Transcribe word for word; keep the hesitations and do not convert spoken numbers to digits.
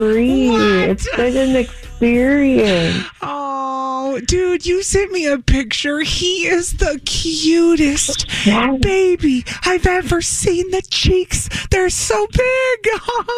free. What? It's such an experience. Oh, dude, you sent me a picture. He is the cutest Yes. baby I've ever seen. The cheeks, they're so big.